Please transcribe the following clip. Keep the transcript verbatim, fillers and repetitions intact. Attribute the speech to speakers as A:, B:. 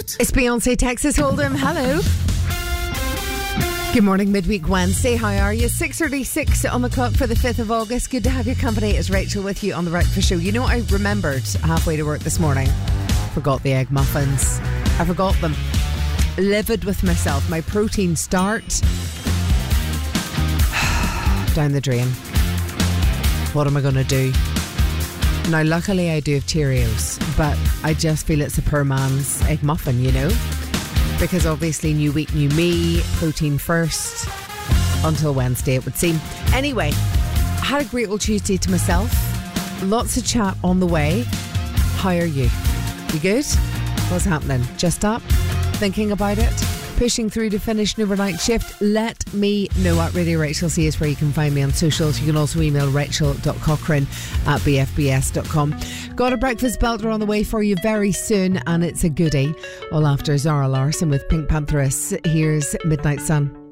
A: what?
B: It's Beyonce, Texas Hold'em. Hello. Good morning, midweek Wednesday. How are you? six thirty-six on the clock for the fifth of August. Good to have your company. It's Rachel with you on The Breakfast Show. You know, I remembered halfway to work this morning. Forgot the egg muffins. I forgot them. Livid with myself. My protein start down the drain. What am I going to do? Now, luckily I do have Cheerios, but I just feel it's a poor man's egg muffin, you know? Because obviously new week, new me, protein first, until Wednesday it would seem. Anyway, I had a great old Tuesday to myself. Lots of chat on the way. How are you? You good? What's happening? Just up? Thinking about it? Pushing through to finish an overnight shift? Let me know at Radio Rachel C is where you can find me on socials. You can also email rachel dot cochrane at b f b s dot com. Got a breakfast belter on the way for you very soon, and it's a goodie. All after Zara Larsson with Pink Pantheress. Here's Midnight Sun.